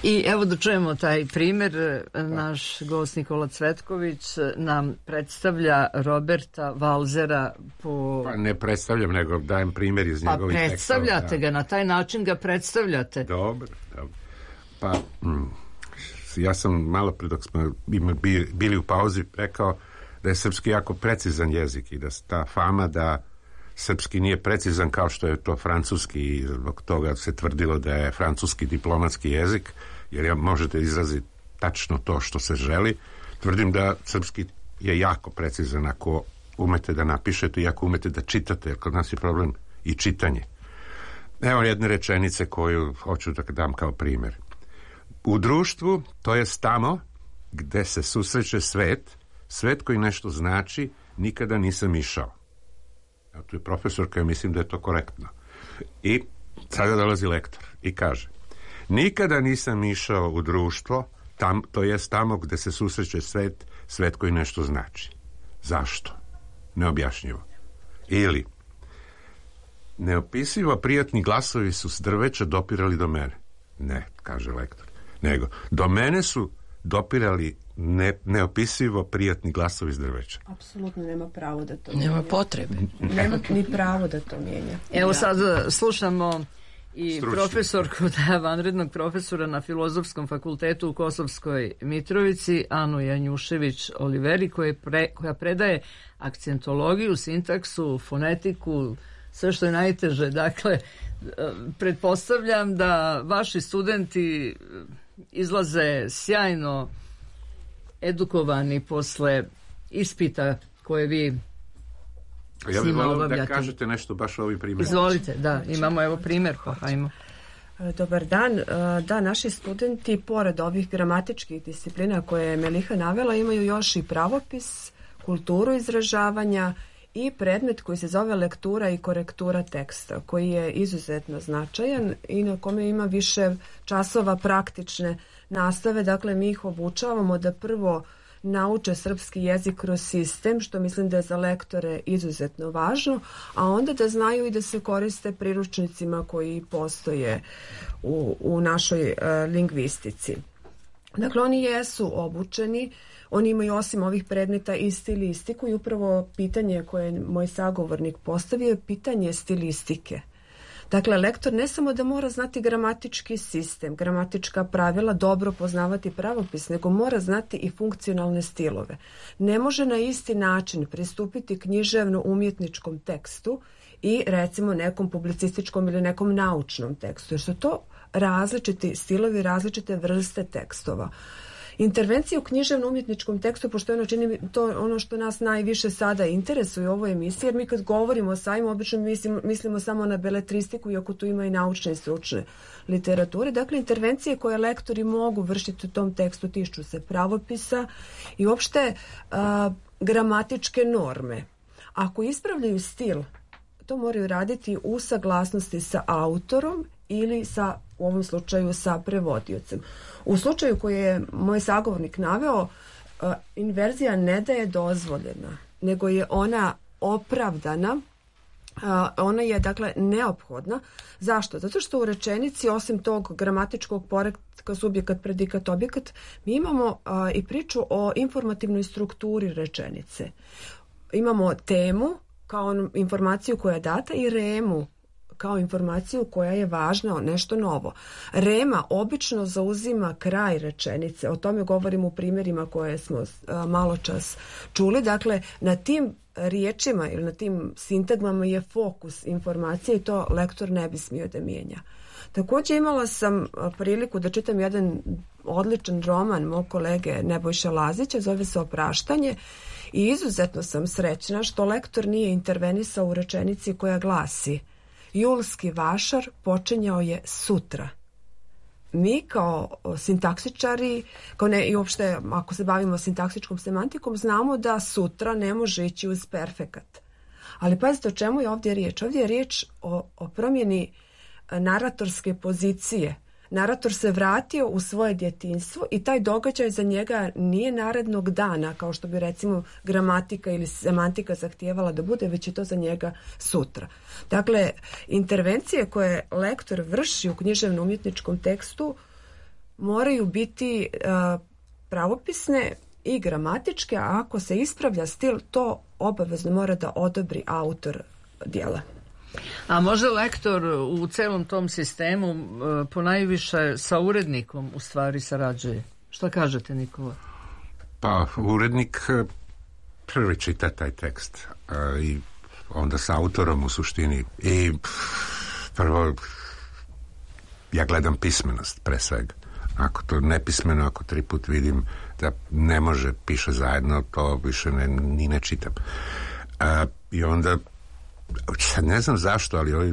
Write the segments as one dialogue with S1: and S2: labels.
S1: I evo da čujemo taj primjer. Naš gost Nikola Cvetković nam predstavlja Roberta Walsera po...
S2: Pa ne predstavljam, nego dajem primjer iz njegovih tekstova.
S1: Pa predstavljate ga, na taj način ga predstavljate.
S2: Dobro. Pa ja sam malo pre dok smo bili u pauzi rekao da je srpski jako precizan jezik i da ta fama da srpski nije precizan kao što je to francuski i zbog toga se tvrdilo da je francuski diplomatski jezik, jer možete izraziti tačno to što se želi. Tvrdim da srpski je jako precizan ako umete da napišete i ako umete da čitate, jer kod nas je problem i čitanje. Evo jedne rečenice koju hoću da dam kao primjer. U društvu, to je tamo gde se susreće svet koji nešto znači, nikada nisam išao. A tu je profesor koji mislim da je to korektno. I sada dolazi lektor i kaže: nikada nisam išao u društvo, to je tamo gde se susreće svet koji nešto znači. Zašto? Neobjašnjivo. Ili neopisivo prijatni glasovi su s drveća dopirali do mene. Ne, kaže lektor. Nego, do mene su dopirali neopisivo prijatni glasovi iz drveća.
S3: Apsolutno nema pravo da to
S1: nema potrebe.
S3: Nema ni pravo da to mijenja.
S1: Evo sad slušamo i profesorku, vanrednog profesora na Filozofskom fakultetu u Kosovskoj Mitrovici, Anu Janjušević Oliveri, koja predaje akcentologiju, sintaksu, fonetiku, sve što je najteže. Dakle, pretpostavljam da vaši studenti izlaze sjajno edukovani posle ispita koje vi
S2: ja bih volio da kažete nešto baš o ovim primjerima.
S1: Izvolite, da, imamo evo primjer, pa hajmo.
S3: Dobar dan. Da, naši studenti, pored ovih gramatičkih disciplina koje je Meliha navela, imaju još i pravopis, kulturu izražavanja i predmet koji se zove lektura i korektura teksta, koji je izuzetno značajan i na kome ima više časova praktične nastave. Dakle, mi ih obučavamo da prvo nauče srpski jezik kroz sistem, što mislim da je za lektore izuzetno važno, a onda da znaju i da se koriste priručnicima koji postoje u našoj lingvistici. Dakle, oni jesu obučeni, oni imaju osim ovih predmeta i stilistiku i upravo pitanje koje je moj sagovornik postavio je pitanje stilistike. Dakle, lektor ne samo da mora znati gramatički sistem, gramatička pravila, dobro poznavati pravopis, nego mora znati i funkcionalne stilove. Ne može na isti način pristupiti književno-umjetničkom tekstu i recimo nekom publicističkom ili nekom naučnom tekstu, jer su to različiti stilovi, različite vrste tekstova. Intervencije u književno-umjetničkom tekstu, pošto je ono što nas najviše sada interesuje u ovoj emisiji, jer mi kad govorimo o sajmu, obično mislimo samo na beletristiku, iako tu ima i naučne i stručne literature. Dakle, intervencije koje lektori mogu vršiti u tom tekstu tiču se pravopisa i uopšte gramatičke norme. Ako ispravljaju stil, to moraju raditi u saglasnosti sa autorom ili u ovom slučaju sa prevodiocem. U slučaju koji je moj sagovornik naveo, inverzija ne da je dozvoljena, nego je ona opravdana, ona je dakle neophodna. Zašto? Zato što u rečenici, osim tog gramatičkog poretka subjekat, predikat, objekat, mi imamo i priču o informativnoj strukturi rečenice. Imamo temu kao informaciju koja je data i remu kao informaciju koja je važna, nešto novo. Rema obično zauzima kraj rečenice. O tome govorimo u primjerima koje smo malo čas čuli. Dakle, na tim riječima ili na tim sintagmama je fokus informacije i to lektor ne bi smio da mijenja. Također imala sam priliku da čitam jedan odličan roman mog kolege Nebojša Lazića, zove se Opraštanje, i izuzetno sam srećna što lektor nije intervenisao u rečenici koja glasi: julski vašar počinjao je sutra. Mi kao sintaksičari, i uopšte ako se bavimo sintaksičkom semantikom, znamo da sutra ne može ići uz perfekat. Ali pazite o čemu je ovdje riječ. Ovdje je riječ o promjeni naratorske pozicije. Narator se vratio u svoje djetinjstvo i taj događaj za njega nije narednog dana, kao što bi recimo gramatika ili semantika zahtijevala da bude, već je to za njega sutra. Dakle, intervencije koje lektor vrši u književno-umjetničkom tekstu moraju biti pravopisne i gramatičke, a ako se ispravlja stil, to obavezno mora da odobri autor dijela.
S1: A može lektor u celom tom sistemu ponajviše sa urednikom u stvari sarađuje? Šta kažete, Nikola?
S2: Pa, urednik prvi čita taj tekst i onda sa autorom u suštini. I prvo, ja gledam pismenost pre svega. Ako to nepismeno, ako 3 put vidim da ne može, piše zajedno, to više ni ne čitam. I onda, sad ne znam zašto, ali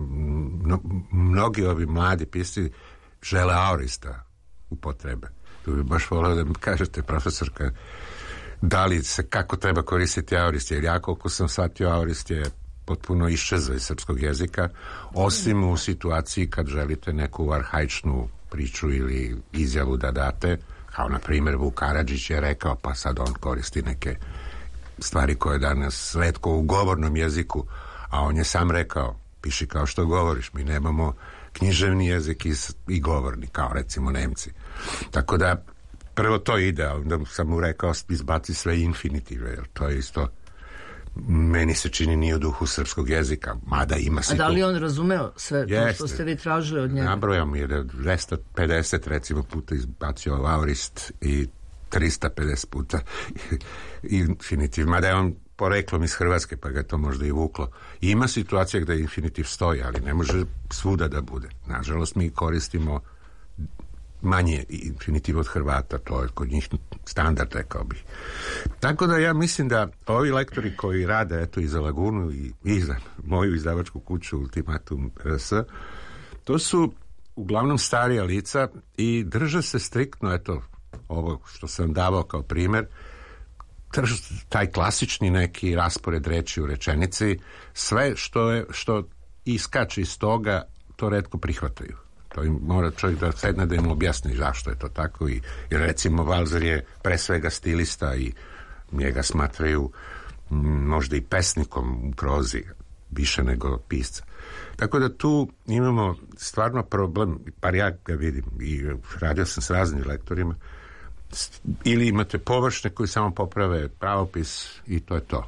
S2: mnogi ovi mladi pisci žele aorista upotrebe. Tu bi baš voleo da mi kažete, profesorka, da li se, kako treba koristiti aorist, jer ja koliko sam shvatio, aorist je potpuno iščezao iz srpskog jezika, osim u situaciji kad želite neku arhaičnu priču ili izjavu da date, kao na primjer Vuk Karadžić je rekao, pa sad on koristi neke stvari koje danas retko u govornom jeziku, a on je sam rekao, piši kao što govoriš, mi nemamo književni jezik i govorni, kao recimo Nemci. Tako da, prvo to ide, a onda sam mu rekao, izbaci sve infinitive, jer to je isto, meni se čini, nije u duhu srpskog jezika, mada ima se.
S1: A da li on razumeo sve to što ste vi tražili od njega?
S2: Nabrojao mi je da 250 recimo puta izbacio aorist i 350 puta infinitiv, mada je on poreklom iz Hrvatske, pa ga to možda i vuklo. I ima situacija gde infinitiv stoji, ali ne može svuda da bude. Nažalost, mi koristimo manje infinitiv od Hrvata, to je kod njih standard, rekao bih. Tako da ja mislim da ovi lektori koji rade eto i za Lagunu i za moju izdavačku kuću Ultimatum RS, to su uglavnom starija lica i drže se striktno, eto, ovo što sam davao kao primjer, taj klasični neki raspored reči u rečenici, sve što iskače iz toga, to retko prihvataju. To im mora čovjek da sedne da im objasni zašto je to tako. Jer recimo Valzer je pre svega stilista i njega smatraju možda i pesnikom u prozi, više nego pisca. Tako da tu imamo stvarno problem, par ja ga vidim i radio sam s raznim lektorima, ili imate površne koji samo poprave pravopis i to je to.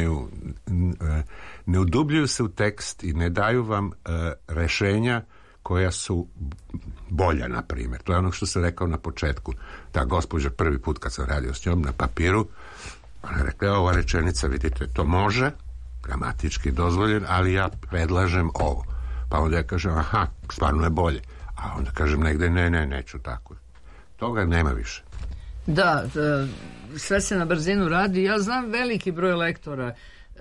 S2: Ne udubljuju se u tekst i ne daju vam rešenja koja su bolja, na primjer. To je ono što sam rekao na početku. Ta gospođa prvi put kad sam radio s njom na papiru, ona je rekla, ova rečenica, vidite, to može, gramatički dozvoljen, ali ja predlažem ovo. Pa onda ja kažem, aha, stvarno je bolje. A onda kažem negde, neću tako. Toga nema više.
S1: Da, sve se na brzinu radi. Ja znam veliki broj lektora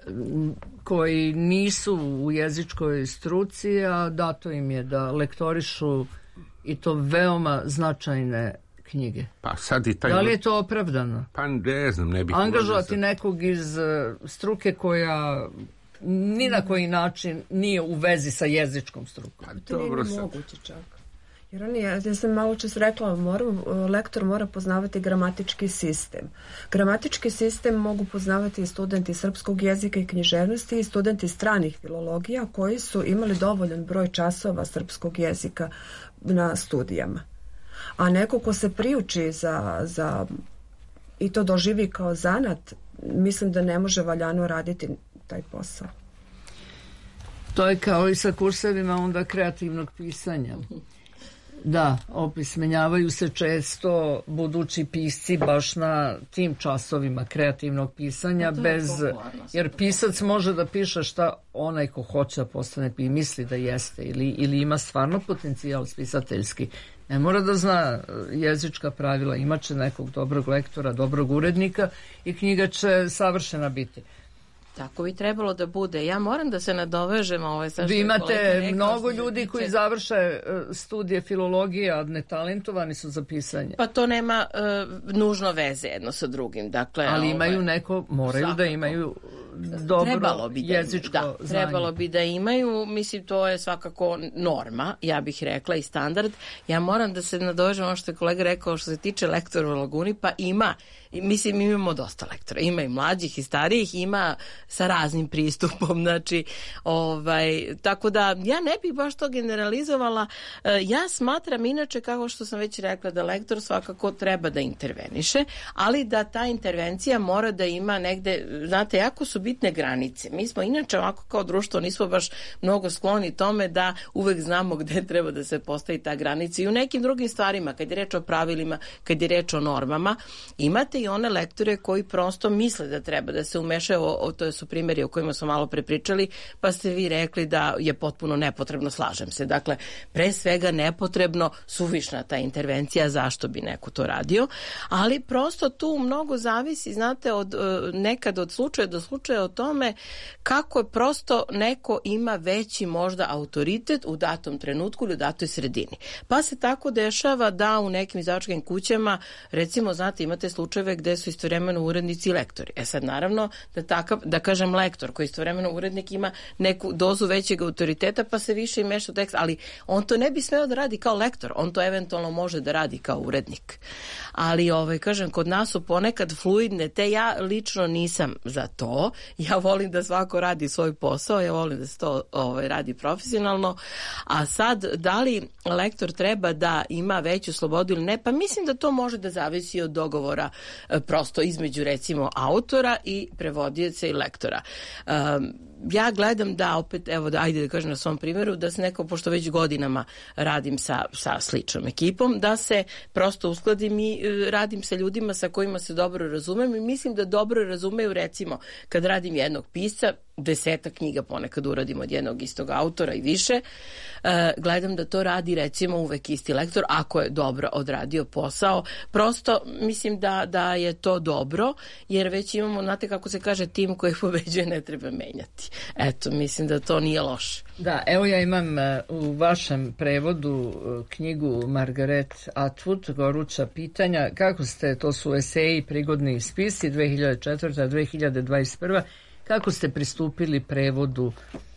S1: koji nisu u jezičkoj struci, a dato im je da lektorišu i to veoma značajne knjige.
S2: Pa sad i taj...
S1: Da li je to opravdano?
S2: Pa ne znam, ne bih...
S1: Angažovati nekog iz struke koja ni na koji način nije u vezi sa jezičkom strukom.
S3: Pa to nije moguće čak. Jer ja sam malo čas rekla, lektor mora poznavati gramatički sistem. Gramatički sistem mogu poznavati i studenti srpskog jezika i književnosti i studenti stranih filologija koji su imali dovoljan broj časova srpskog jezika na studijama. A neko ko se priuči za i to doživi kao zanat, mislim da ne može valjano raditi taj posao.
S1: To je kao i sa kursevima onda kreativnog pisanja. Da, opismenjavaju se često budući pisci baš na tim časovima kreativnog pisanja, jer pisac može da piše šta onaj ko hoće da postane i misli da jeste ili ima stvarno potencijal spisateljski. Ne mora da zna jezička pravila, imaće nekog dobrog lektora, dobrog urednika i knjiga će savršena biti.
S4: Tako bi trebalo da bude. Ja moram da se nadovežem.
S1: Vi imate mnogo ljudi koji završe studije filologije, a netalentovani su za pisanje.
S4: Pa to nema nužno veze jedno sa drugim. Dakle,
S1: ali imaju moraju svakako da imaju dobro jezičko znanje.
S4: Trebalo bi da imaju. Mislim, to je svakako norma, ja bih rekla, i standard. Ja moram da se nadovežem ono što je kolega rekao što se tiče lektora u Laguni, pa ima mislim, imamo dosta lektora. Ima i mlađih i starijih, ima sa raznim pristupom. Znači, tako da ja ne bih baš to generalizovala. Ja smatram inače, kako što sam već rekla, da lektor svakako treba da interveniše, ali da ta intervencija mora da ima negde, znate, jako su bitne granice. Mi smo inače ovako kao društvo nismo baš mnogo skloni tome da uvek znamo gde treba da se postavi ta granica i u nekim drugim stvarima, kad je reč o pravilima, kad je reč o normama, imate i one lektore koji prosto misle da treba da se umešaju, to su primjeri o kojima smo malo prepričali, pa ste vi rekli da je potpuno nepotrebno, slažem se. Dakle, pre svega nepotrebno, suvišna ta intervencija, zašto bi neko to radio, ali prosto tu mnogo zavisi, znate, nekad od slučaja do slučaja o tome kako je prosto neko ima veći možda autoritet u datom trenutku ili u datoj sredini. Pa se tako dešava da u nekim izdavačkim kućama, recimo, znate, imate slučajeve gde su istovremeno urednici i lektori. Sad, naravno, da kažem lektor koji istovremeno urednik ima neku dozu većeg autoriteta, pa se više i meša u tekst, ali on to ne bi smeo da radi kao lektor, on to eventualno može da radi kao urednik. Ali, kažem, kod nas su ponekad fluidne, te ja lično nisam za to. Ja volim da svako radi svoj posao, ja volim da se to radi profesionalno, a sad, da li lektor treba da ima veću slobodu ili ne, pa mislim da to može da zavisi od dogovora prosto između, recimo, autora i prevodioca i lektora. Ja gledam da opet, ajde da kažem na svom primjeru, da se neko, pošto već godinama radim sa sličnom ekipom, da se prosto uskladim i radim sa ljudima sa kojima se dobro razumem i mislim da dobro razumeju, recimo, kad radim jednog pisca, 10 knjiga ponekad uradim od jednog istog autora i više, gledam da to radi, recimo, uvek isti lektor, ako je dobro odradio posao. Prosto mislim da je to dobro, jer već imamo, znate kako se kaže, tim koji pobeđuje ne treba menjati. Eto, mislim da to nije loše.
S1: Da, evo ja imam u vašem prevodu knjigu Margaret Atwood, Goruća pitanja. Kako ste, to su eseji, prigodni spisi, 2004-2021. Kako ste pristupili prevodu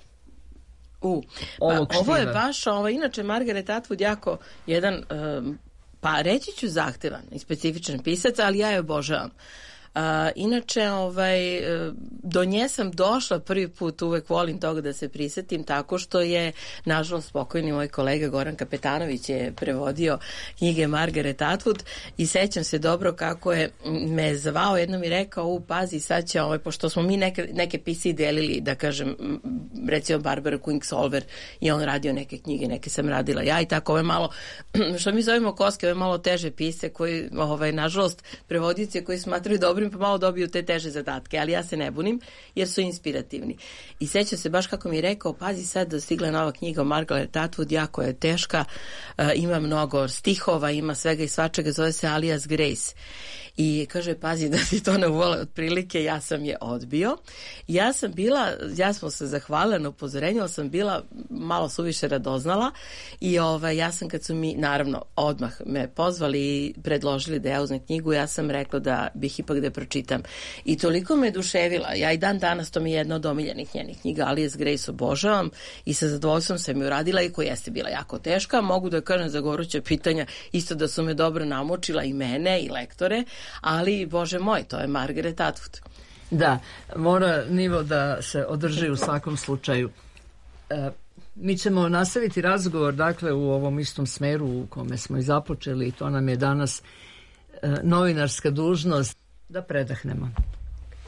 S1: ovog štiva?
S4: Ovo je baš, inače Margaret Atwood jako jedan, pa reći ću zahtevan i specifičan pisac, ali ja je obožavam. Inače, do nje sam došla prvi put, uvek volim toga da se prisetim, tako što je, nažalost, pokojni moj kolega Goran Kapetanović je prevodio knjige Margaret Atwood i sećam se dobro kako je me zvao, jednom mi rekao, pazi, sad će, pošto smo mi neke pisci delili, da kažem, recimo Barbara Kingsolver i on radio neke knjige, neke sam radila ja i tako, ove malo, što mi zovemo koske, ove malo teže pisce koji, nažalost, prevodioci koji smatraju dobrim, pa malo dobiju te teže zadatke, ali ja se ne bunim jer su inspirativni. I sećam se baš kako mi je rekao, pazi, sad stigla nova knjiga o Margaret Atwood, jako je teška, ima mnogo stihova, ima svega i svačega, zove se Alias Grace. I kaže, pazi, da ti to ne uvole otprilike, ja sam je odbio. Ja smo se zahvalila na upozorenju, ali sam bila malo suviše radoznala i ja sam, kad su mi, naravno, odmah me pozvali i predložili da ja uzmem knjigu, ja sam rekla da bih ipak da pročitam. I toliko me duševila. Ja i dan danas, to mi je jedna od omiljenih njenih knjiga, Alias Grace obožavam i sa zadovoljstvom sam ju uradila, i koja jeste bila jako teška. Mogu da kažem za Goruća pitanja isto da su me dobro namučila i mene i lektore, ali, Bože moj, to je Margaret Atwood.
S1: Da, mora nivo da se održi u svakom slučaju. Mi ćemo nastaviti razgovor, dakle, u ovom istom smeru u kome smo i započeli, i to nam je danas novinarska dužnost, da predahnemo.